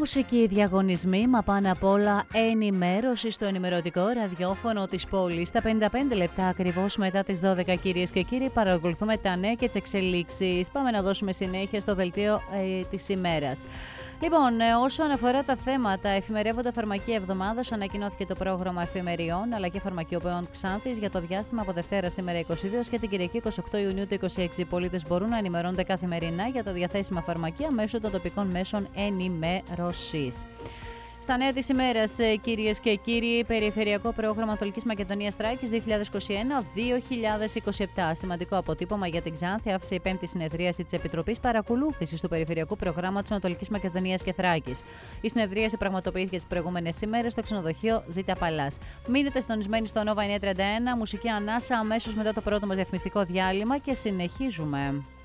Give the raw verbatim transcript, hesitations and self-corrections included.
Μουσική, διαγωνισμοί, μα πάνω απ' όλα ενημέρωση στο ενημερωτικό ραδιόφωνο της πόλης. Στα πενήντα πέντε λεπτά ακριβώς μετά τις δώδεκα, κυρίες και κύριοι, παρακολουθούμε τα νέα και τις εξελίξεις. Πάμε να δώσουμε συνέχεια στο δελτίο ε, της ημέρας. Λοιπόν, ε, όσον αφορά τα θέματα, εφημερεύοντα φαρμακεία εβδομάδας, ανακοινώθηκε το πρόγραμμα εφημεριών αλλά και φαρμακειοποιών Ξάνθης για το διάστημα από Δευτέρα σήμερα είκοσι δύο και την Κυριακή είκοσι οκτώ Ιουνίου του είκοσι έξι. Οι πολίτες μπορούν να ενημερώνονται καθημερινά για τα διαθέσιμα φαρμακεία μέσω των τοπικών μέσων ενημέρωσης. Στα νέα της ημέρας, κυρίες και κύριοι, Περιφερειακό Πρόγραμμα Ανατολικής Μακεδονίας Θράκης δύο χιλιάδες είκοσι ένα δύο χιλιάδες είκοσι επτά. Σημαντικό αποτύπωμα για την Ξάνθη άφησε η πέμπτη συνεδρίαση της Επιτροπής Παρακολούθησης του Περιφερειακού Προγράμματος Ανατολικής Μακεδονίας και Θράκης. Η συνεδρίαση πραγματοποιήθηκε τις προηγούμενες ημέρες στο ξενοδοχείο Ζήτα Παλάς. Μείνετε συντονισμένοι στο Nova εννιακόσια τριάντα ένα, μουσική ανάσα αμέσως μετά το πρώτο μας διαφημιστικό διάλειμμα και συνεχίζουμε.